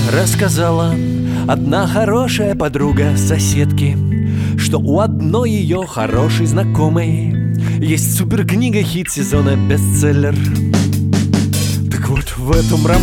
Рассказала одна хорошая подруга соседки, что у одной ее хорошей знакомой есть суперкнига, хит сезона, бестселлер. Так вот, в этом романе